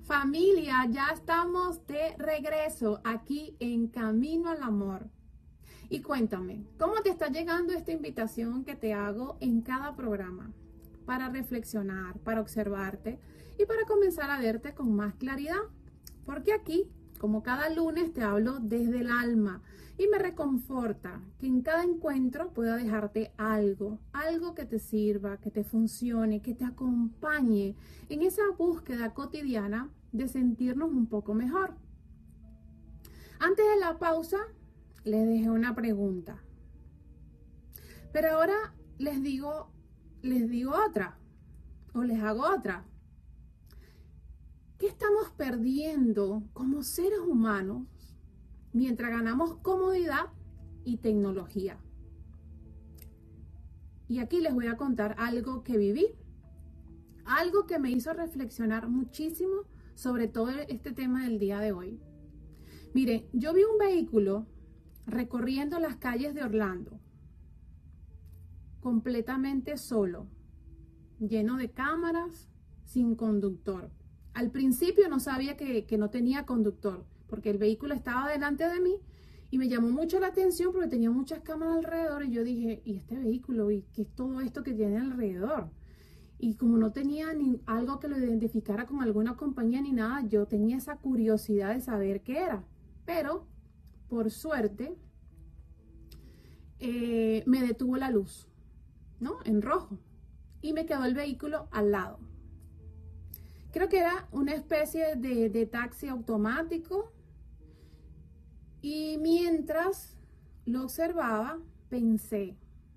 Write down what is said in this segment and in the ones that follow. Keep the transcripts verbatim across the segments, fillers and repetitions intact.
Familia, ya estamos de regreso aquí en Camino al Amor. Y cuéntame, ¿cómo te está llegando esta invitación que te hago en cada programa? Para reflexionar, para observarte y para comenzar a verte con más claridad. Porque aquí, como cada lunes, te hablo desde el alma y me reconforta que en cada encuentro pueda dejarte algo, algo que te sirva, que te funcione, que te acompañe en esa búsqueda cotidiana de sentirnos un poco mejor. Antes de la pausa, les dejé una pregunta. Pero ahora les digo, les digo otra, o les hago otra. ¿Qué estamos perdiendo como seres humanos mientras ganamos comodidad y tecnología? Y aquí les voy a contar algo que viví, algo que me hizo reflexionar muchísimo sobre todo este tema del día de hoy. Miren, yo vi un vehículo recorriendo las calles de Orlando, completamente solo, lleno de cámaras, sin conductor. Al principio no sabía que, que no tenía conductor, porque el vehículo estaba delante de mí y me llamó mucho la atención porque tenía muchas cámaras alrededor y yo dije, ¿y este vehículo? ¿Y qué es todo esto que tiene alrededor? Y como no tenía ni algo que lo identificara con alguna compañía ni nada, yo tenía esa curiosidad de saber qué era. Pero, por suerte, eh, me detuvo la luz, ¿no? En rojo. Y me quedó el vehículo al lado. Creo que era una especie de, de taxi automático. Y mientras lo observaba, pensé,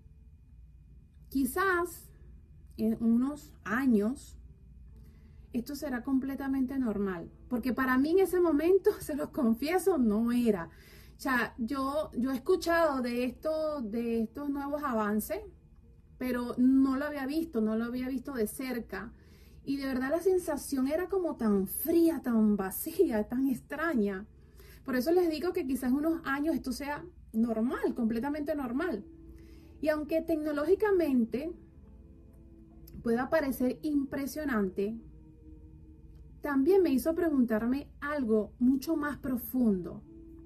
quizás en unos años esto será completamente normal. Porque para mí en ese momento, se los confieso, no era. O sea, yo, yo he escuchado de, esto, de estos nuevos avances, pero no lo había visto, no lo había visto de cerca. Y de verdad la sensación era como tan fría, tan vacía, tan extraña. Por eso les digo que quizás en unos años esto sea normal, completamente normal. Y aunque tecnológicamente pueda parecer impresionante, también me hizo preguntarme algo mucho más profundo.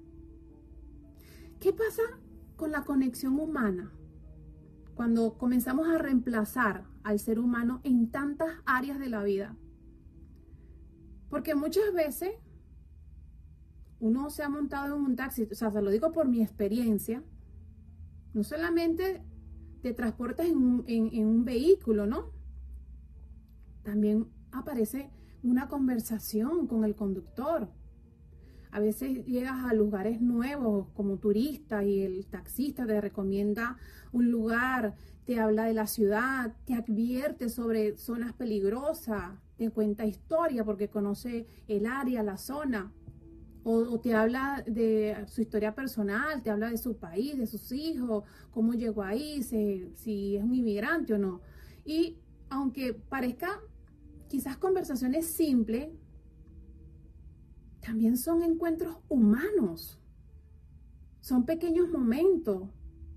¿Qué pasa con la conexión humana cuando comenzamos a reemplazar al ser humano en tantas áreas de la vida? Porque muchas veces uno se ha montado en un taxi, o sea, se lo digo por mi experiencia, no solamente te transportas en un, en, en un vehículo, ¿no? También aparece una conversación con el conductor. A veces llegas a lugares nuevos como turista y el taxista te recomienda un lugar, te habla de la ciudad, te advierte sobre zonas peligrosas, te cuenta historia porque conoce el área, la zona, o, o te habla de su historia personal, te habla de su país, de sus hijos, cómo llegó ahí, si, si es un inmigrante o no. Y aunque parezca quizás conversaciones simples, también son encuentros humanos. Son pequeños momentos.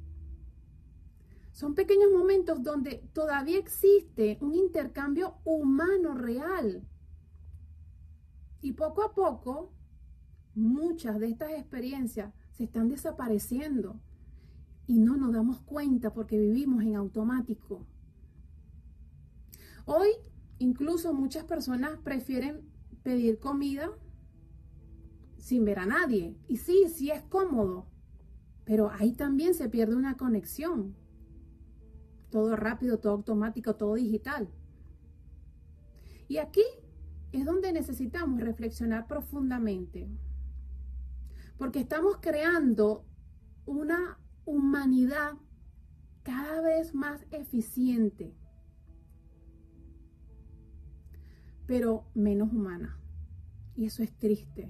Son pequeños momentos donde todavía existe un intercambio humano real. Y poco a poco, muchas de estas experiencias se están desapareciendo. Y no nos damos cuenta porque vivimos en automático. Hoy, incluso muchas personas prefieren pedir comida sin ver a nadie. Y sí, sí es cómodo, pero ahí también se pierde una conexión. Todo rápido, todo automático, todo digital. Y aquí es donde necesitamos reflexionar profundamente. Porque estamos creando una humanidad cada vez más eficiente, pero menos humana. Y eso es triste.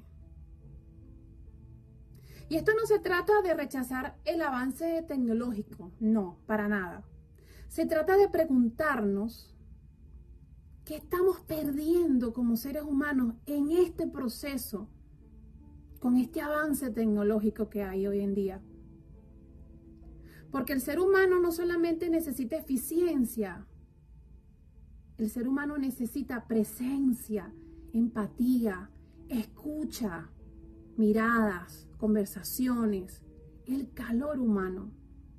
Y esto no se trata de rechazar el avance tecnológico, no, para nada. Se trata de preguntarnos qué estamos perdiendo como seres humanos en este proceso, con este avance tecnológico que hay hoy en día. Porque el ser humano no solamente necesita eficiencia, el ser humano necesita presencia empatía, escucha, miradas, conversaciones, el calor humano.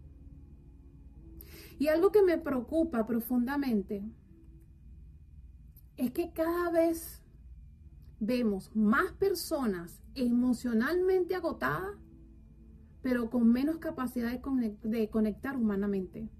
Y algo que me preocupa profundamente es que cada vez vemos más personas emocionalmente agotadas, pero con menos capacidad de, conect- de conectar humanamente.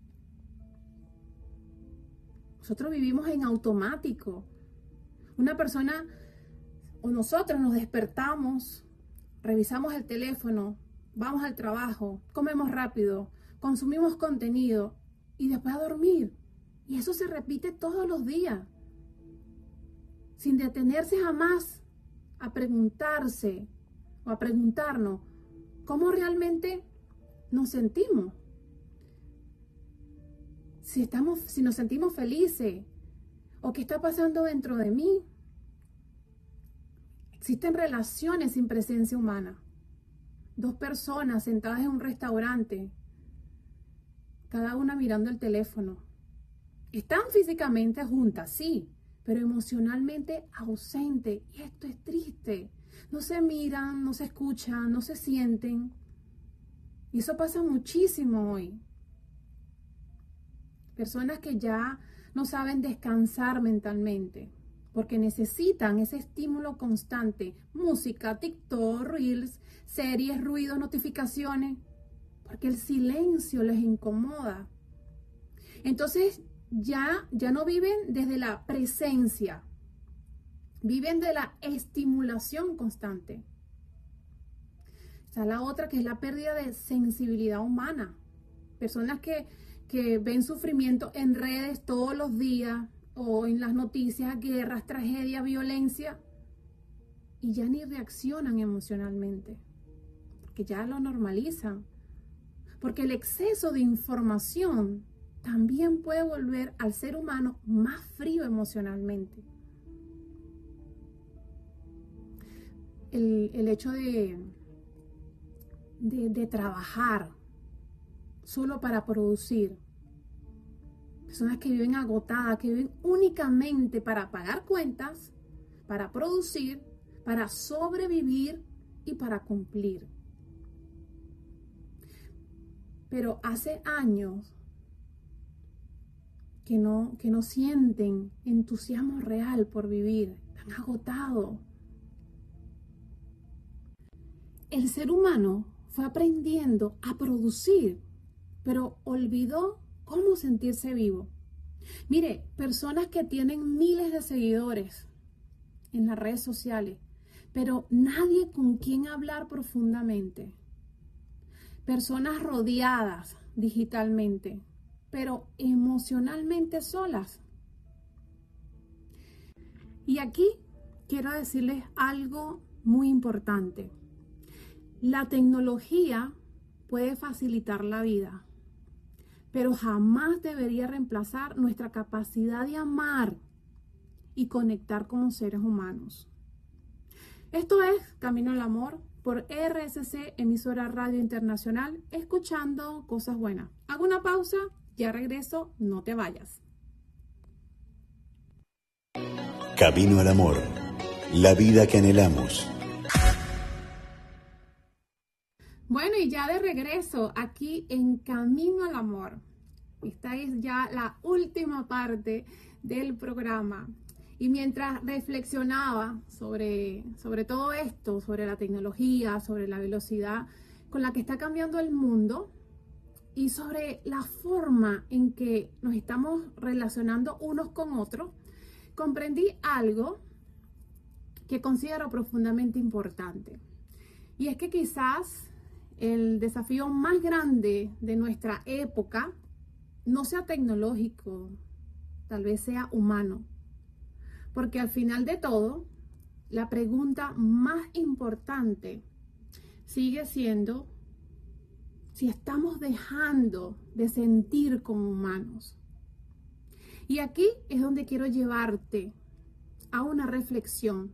Nosotros vivimos en automático. Una persona o nosotros nos despertamos, revisamos el teléfono, vamos al trabajo, comemos rápido, consumimos contenido y después a dormir. Y eso se repite todos los días, sin detenerse jamás a preguntarse o a preguntarnos cómo realmente nos sentimos. Si estamos, si nos sentimos felices o qué está pasando dentro de mí. Existen relaciones sin presencia humana. Dos personas sentadas en un restaurante, cada una mirando el teléfono. Están físicamente juntas, sí, pero emocionalmente ausentes. Y esto es triste. No se miran, no se escuchan, no se sienten. Y eso pasa muchísimo hoy. Personas que ya no saben descansar mentalmente, porque necesitan ese estímulo constante. Música, TikTok, Reels, series, ruidos, notificaciones, porque el silencio les incomoda. Entonces ya, ya no viven desde la presencia, viven de la estimulación constante. Está la otra, que es la pérdida de sensibilidad humana. Personas que, que ven sufrimiento en redes todos los días, o en las noticias, guerras, tragedias, violencia, y ya ni reaccionan emocionalmente, porque ya lo normalizan, porque el exceso de información también puede volver al ser humano más frío emocionalmente. El, el hecho de, de, de trabajar solo para producir. Personas que viven agotadas, que viven únicamente para pagar cuentas, para producir, para sobrevivir y para cumplir. Pero hace años que no, que no sienten entusiasmo real por vivir, están agotados. El ser humano fue aprendiendo a producir, pero olvidó cómo sentirse vivo. Mire, personas que tienen miles de seguidores en las redes sociales, pero nadie con quien hablar profundamente. Personas rodeadas digitalmente, pero emocionalmente solas. Y aquí quiero decirles algo muy importante. La tecnología puede facilitar la vida, pero jamás debería reemplazar nuestra capacidad de amar y conectar como seres humanos. Esto es Camino al Amor por R S C, emisora Radio Internacional, escuchando cosas buenas. Hago una pausa, ya regreso, no te vayas. Camino al Amor, la vida que anhelamos. Bueno, y ya de regreso aquí en Camino al Amor. Esta es ya la última parte del programa. Y mientras reflexionaba sobre, sobre todo esto, sobre la tecnología, sobre la velocidad con la que está cambiando el mundo y sobre la forma en que nos estamos relacionando unos con otros, comprendí algo que considero profundamente importante. Y es que quizás el desafío más grande de nuestra época no sea tecnológico, tal vez sea humano. Porque al final de todo, la pregunta más importante sigue siendo si estamos dejando de sentir como humanos. Y aquí es donde quiero llevarte a una reflexión.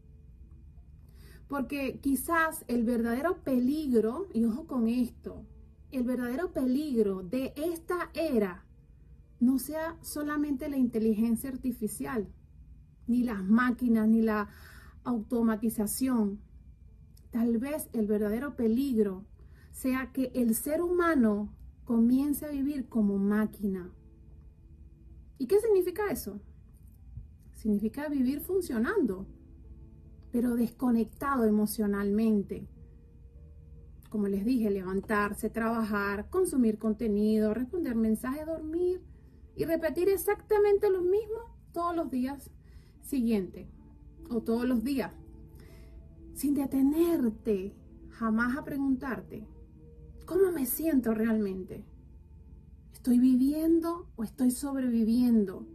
Porque quizás el verdadero peligro, y ojo con esto, el verdadero peligro de esta era no sea solamente la inteligencia artificial, ni las máquinas, ni la automatización. Tal vez el verdadero peligro sea que el ser humano comience a vivir como máquina. ¿Y qué significa eso? Significa vivir funcionando, pero desconectado emocionalmente. Como les dije, levantarse, trabajar, consumir contenido, responder mensajes, dormir y repetir exactamente lo mismo todos los días siguientes o todos los días, sin detenerte jamás a preguntarte, ¿cómo me siento realmente? ¿Estoy viviendo o estoy sobreviviendo?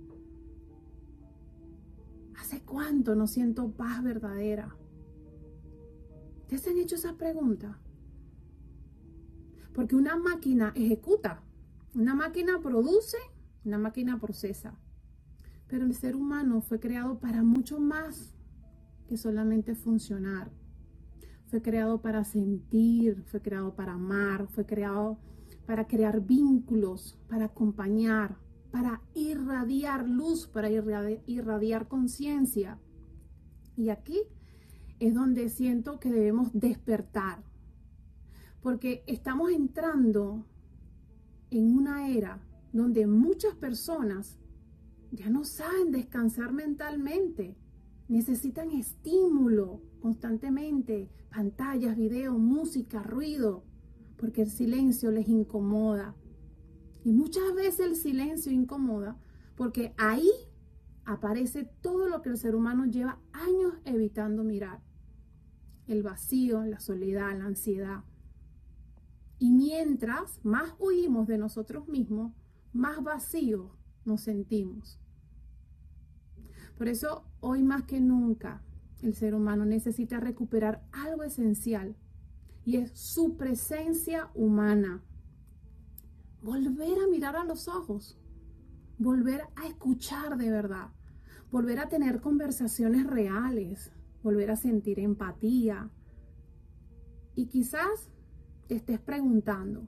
¿Hace cuánto no siento paz verdadera? ¿Te has hecho esa pregunta? Porque una máquina ejecuta, una máquina produce, una máquina procesa. Pero el ser humano fue creado para mucho más que solamente funcionar. Fue creado para sentir, fue creado para amar, fue creado para crear vínculos, para acompañar, para irradiar luz, para irradiar, irradiar conciencia. Y aquí es donde siento que debemos despertar. Porque estamos entrando en una era donde muchas personas ya no saben descansar mentalmente. Necesitan estímulo constantemente, pantallas, videos, música, ruido, porque el silencio les incomoda. Y muchas veces el silencio incomoda porque ahí aparece todo lo que el ser humano lleva años evitando mirar. El vacío, la soledad, la ansiedad. Y mientras más huimos de nosotros mismos, más vacíos nos sentimos. Por eso, hoy más que nunca, el ser humano necesita recuperar algo esencial, y es su presencia humana. Volver a mirar a los ojos, volver a escuchar de verdad, volver a tener conversaciones reales, volver a sentir empatía. Y quizás te estés preguntando,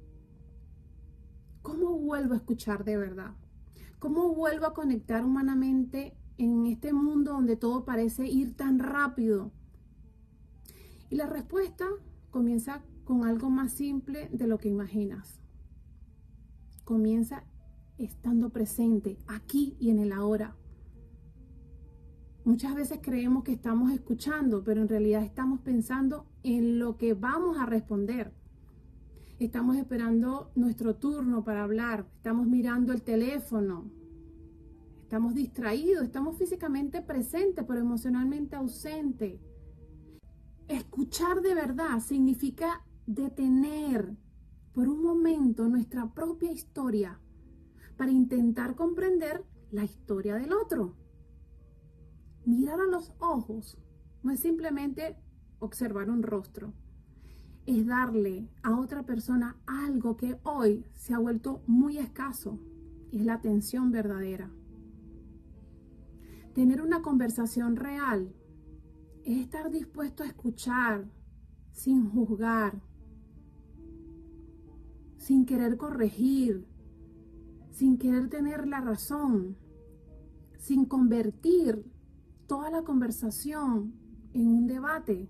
¿cómo vuelvo a escuchar de verdad? ¿Cómo vuelvo a conectar humanamente en este mundo donde todo parece ir tan rápido? Y la respuesta comienza con algo más simple de lo que imaginas. Comienza estando presente aquí y en el ahora. Muchas veces creemos que estamos escuchando, pero en realidad estamos pensando en lo que vamos a responder. Estamos esperando nuestro turno para hablar, estamos mirando el teléfono, estamos distraídos, estamos físicamente presentes, pero emocionalmente ausentes. Escuchar de verdad significa detener por un momento nuestra propia historia para intentar comprender la historia del otro. Mirar a los ojos no es simplemente observar un rostro, es darle a otra persona algo que hoy se ha vuelto muy escaso, es la atención verdadera. Tener una conversación real es estar dispuesto a escuchar sin juzgar, sin querer corregir, sin querer tener la razón, sin convertir toda la conversación en un debate.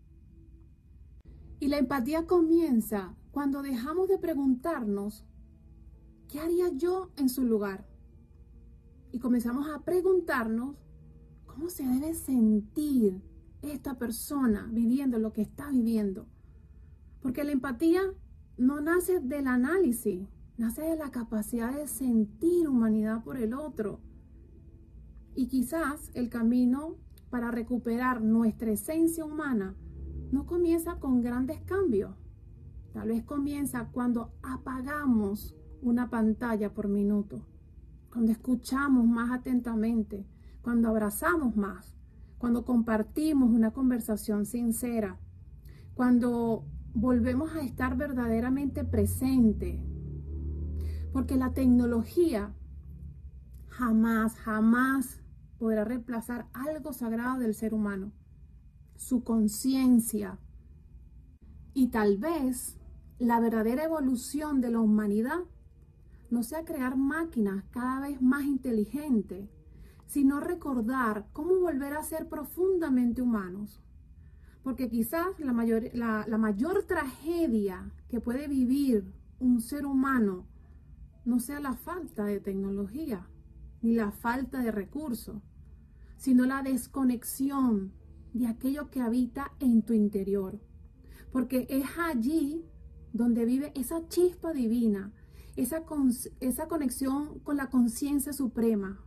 Y la empatía comienza cuando dejamos de preguntarnos, ¿qué haría yo en su lugar? Y comenzamos a preguntarnos, ¿cómo se debe sentir esta persona viviendo lo que está viviendo? Porque la empatía no nace del análisis, nace de la capacidad de sentir humanidad por el otro. Y quizás el camino para recuperar nuestra esencia humana no comienza con grandes cambios. Tal vez comienza cuando apagamos una pantalla por minuto, cuando escuchamos más atentamente, cuando abrazamos más, cuando compartimos una conversación sincera, cuando volvemos a estar verdaderamente presente. Porque la tecnología jamás, jamás podrá reemplazar algo sagrado del ser humano, su conciencia. Y tal vez la verdadera evolución de la humanidad no sea crear máquinas cada vez más inteligentes, sino recordar cómo volver a ser profundamente humanos. Porque quizás la mayor, la, la mayor tragedia que puede vivir un ser humano no sea la falta de tecnología, ni la falta de recursos, sino la desconexión de aquello que habita en tu interior. Porque es allí donde vive esa chispa divina, esa, esa conexión con la conciencia suprema,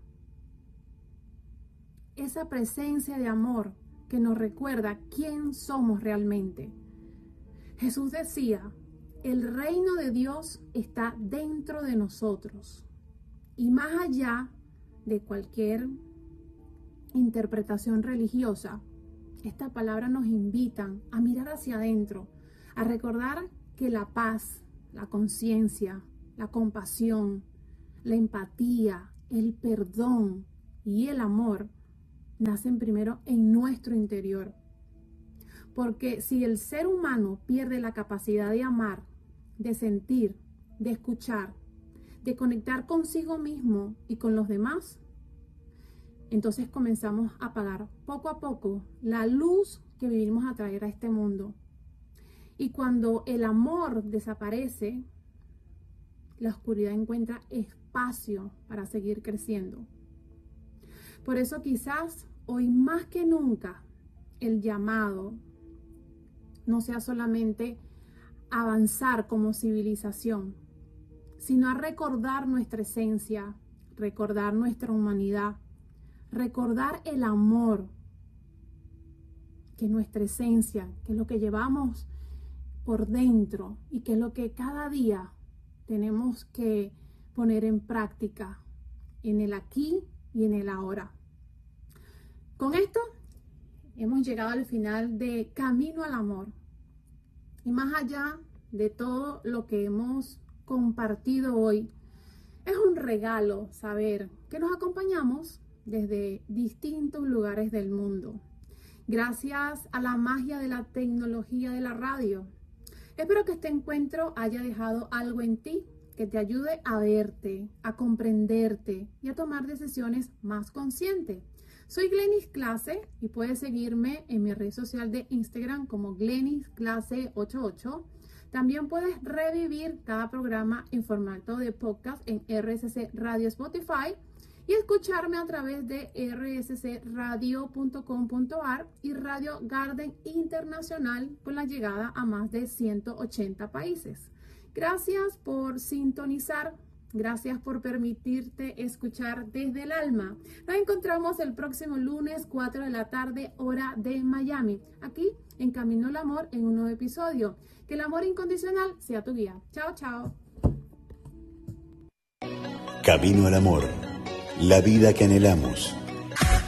esa presencia de amor que nos recuerda quién somos realmente. Jesús decía, el reino de Dios está dentro de nosotros y más allá de cualquier interpretación religiosa, estas palabras nos invitan a mirar hacia adentro, a recordar que la paz, la conciencia, la compasión, la empatía, el perdón y el amor nacen primero en nuestro interior. Porque si el ser humano pierde la capacidad de amar, de sentir, de escuchar, de conectar consigo mismo y con los demás, entonces comenzamos a apagar poco a poco la luz que vivimos a traer a este mundo. Y cuando el amor desaparece, la oscuridad encuentra espacio para seguir creciendo. Por eso quizás hoy más que nunca el llamado no sea solamente avanzar como civilización, sino a recordar nuestra esencia, recordar nuestra humanidad, recordar el amor, que es nuestra esencia, que es lo que llevamos por dentro y que es lo que cada día tenemos que poner en práctica en el aquí y en el ahora. Con esto hemos llegado al final de Camino al Amor. Y más allá de todo lo que hemos compartido hoy, es un regalo saber que nos acompañamos desde distintos lugares del mundo, gracias a la magia de la tecnología de la radio. Espero que este encuentro haya dejado algo en ti que te ayude a verte, a comprenderte y a tomar decisiones más conscientes. Soy Glenis Clase y puedes seguirme en mi red social de Instagram como Glenis Clase ochenta y ocho. También puedes revivir cada programa en formato de podcast en R S C Radio Spotify y escucharme a través de r s c radio punto com punto a r y Radio Garden Internacional con la llegada a más de ciento ochenta países. Gracias por sintonizar, gracias por permitirte escuchar desde el alma. Nos encontramos el próximo lunes, cuatro de la tarde, hora de Miami, aquí en Camino al Amor en un nuevo episodio. Que el amor incondicional sea tu guía. Chao, chao. Camino al Amor. La vida que anhelamos.